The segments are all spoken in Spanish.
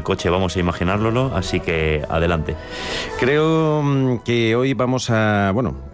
coche vamos a imaginárnoslo, así que adelante. Creo que hoy vamos a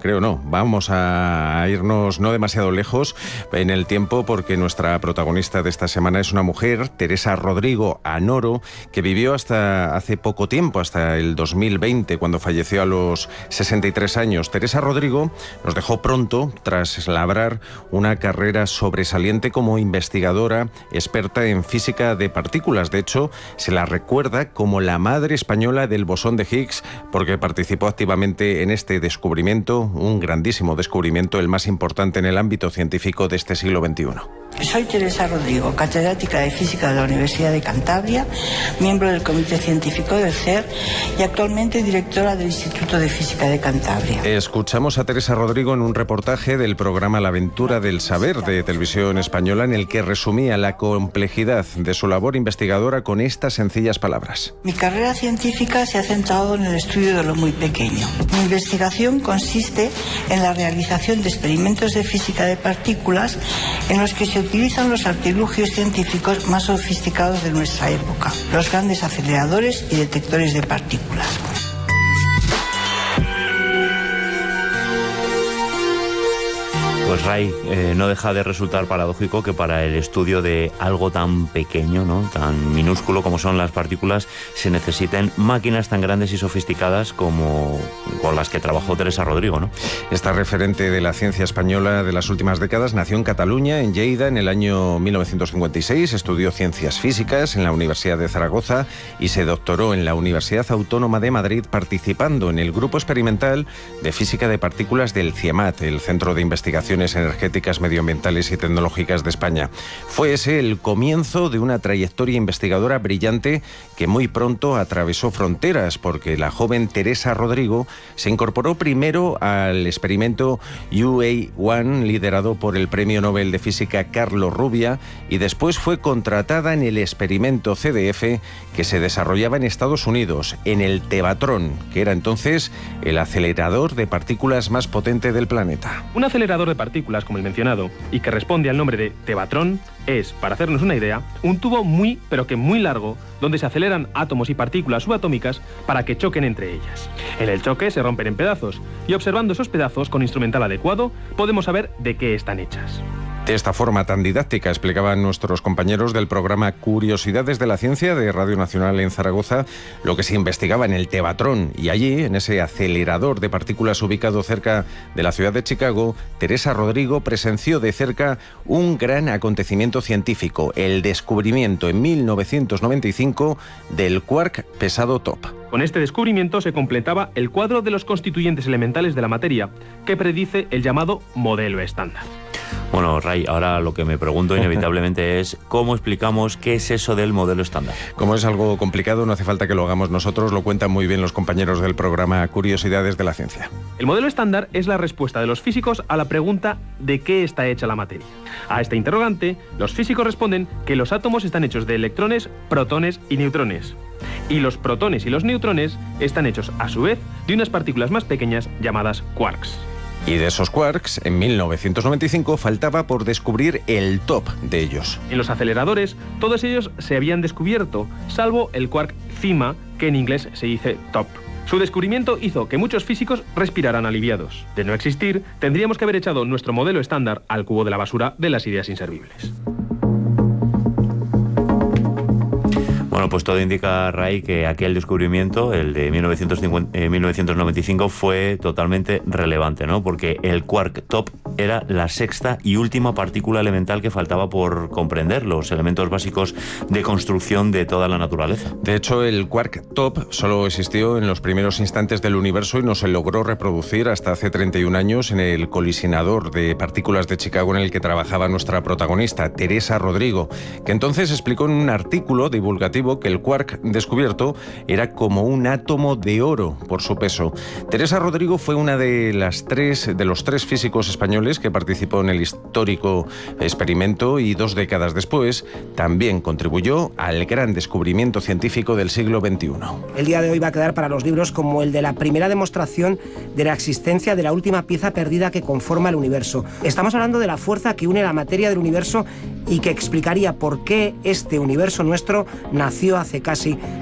irnos no demasiado lejos en el tiempo, porque nuestra protagonista de esta semana es una mujer, Teresa Rodrigo Anoro, que vivió hasta hace poco tiempo, hasta el 2020, cuando falleció a los 63 años. Teresa Rodrigo nos dejó pronto, tras labrar una carrera sobresaliente como investigadora, experta en física de partículas. De hecho, se la recuerda como la madre española del bosón de Higgs, porque participó activamente en este descubrimiento, un grandísimo descubrimiento, el más importante en el ámbito científico de este siglo XXI. Soy Teresa Rodrigo, catedrática de Física de la Universidad de Cantabria, miembro del Comité Científico del CERN y actualmente directora del Instituto de Física de Cantabria. Escuchamos a Teresa Rodrigo en un reportaje del programa La Aventura del Saber de Televisión Española, en el que resumía la complejidad de su labor investigadora con estas sencillas palabras. Mi carrera científica se ha centrado en el estudio de lo muy pequeño. Mi investigación consiste en la realización de experimentos de física de partículas en los que se utilizan los artilugios científicos más sofisticados de nuestra época, los grandes aceleradores y detectores de partículas. Pues Ray, no deja de resultar paradójico que para el estudio de algo tan pequeño, ¿no?, tan minúsculo como son las partículas, se necesiten máquinas tan grandes y sofisticadas como con las que trabajó Teresa Rodrigo, ¿no? Esta referente de la ciencia española de las últimas décadas nació en Cataluña, en Lleida, en el año 1956, estudió ciencias físicas en la Universidad de Zaragoza y se doctoró en la Universidad Autónoma de Madrid, participando en el grupo experimental de física de partículas del CIEMAT, el Centro de Investigaciones Energéticas, Medioambientales y Tecnológicas de España. Fue ese el comienzo de una trayectoria investigadora brillante que muy pronto atravesó fronteras, porque la joven Teresa Rodrigo se incorporó primero al experimento UA1, liderado por el Premio Nobel de Física Carlos Rubbia, y después fue contratada en el experimento CDF, que se desarrollaba en Estados Unidos, en el Tevatron, que era entonces el acelerador de partículas más potente del planeta. Un acelerador de partículas, como el mencionado, y que responde al nombre de Tevatron, es, para hacernos una idea, un tubo muy, pero que muy largo, donde se aceleran átomos y partículas subatómicas para que choquen entre ellas. En el choque se rompen en pedazos, y observando esos pedazos con instrumental adecuado, podemos saber de qué están hechas. De esta forma tan didáctica explicaban nuestros compañeros del programa Curiosidades de la Ciencia de Radio Nacional en Zaragoza lo que se investigaba en el Tevatron, y allí, en ese acelerador de partículas ubicado cerca de la ciudad de Chicago, Teresa Rodrigo presenció de cerca un gran acontecimiento científico, el descubrimiento en 1995 del quark pesado top. Con este descubrimiento se completaba el cuadro de los constituyentes elementales de la materia, que predice el llamado modelo estándar. Bueno, Ray, ahora lo que me pregunto inevitablemente es ¿cómo explicamos qué es eso del modelo estándar? Como es algo complicado, no hace falta que lo hagamos nosotros, lo cuentan muy bien los compañeros del programa Curiosidades de la Ciencia. El modelo estándar es la respuesta de los físicos a la pregunta ¿de qué está hecha la materia? A esta interrogante, los físicos responden que los átomos están hechos de electrones, protones y neutrones. Y los protones y los neutrones están hechos, a su vez, de unas partículas más pequeñas llamadas quarks. Y de esos quarks, en 1995 faltaba por descubrir el top de ellos. En los aceleradores, todos ellos se habían descubierto, salvo el quark CIMA, que en inglés se dice top. Su descubrimiento hizo que muchos físicos respiraran aliviados. De no existir, tendríamos que haber echado nuestro modelo estándar al cubo de la basura de las ideas inservibles. Bueno, pues todo indica, Ray, que aquel descubrimiento, el de 1995, fue totalmente relevante, ¿no? Porque el quark top era la sexta y última partícula elemental que faltaba por comprender los elementos básicos de construcción de toda la naturaleza. De hecho, el quark top solo existió en los primeros instantes del universo y no se logró reproducir hasta hace 31 años en el colisionador de partículas de Chicago, en el que trabajaba nuestra protagonista, Teresa Rodrigo, que entonces explicó en un artículo divulgativo que el quark descubierto era como un átomo de oro por su peso. Teresa Rodrigo fue una de los tres físicos españoles que participó en el histórico experimento, y 2 décadas después también contribuyó al gran descubrimiento científico del siglo XXI. El día de hoy va a quedar para los libros como el de la primera demostración de la existencia de la última pieza perdida que conforma el universo. Estamos hablando de la fuerza que une la materia del universo y que explicaría por qué este universo nuestro nació hace casi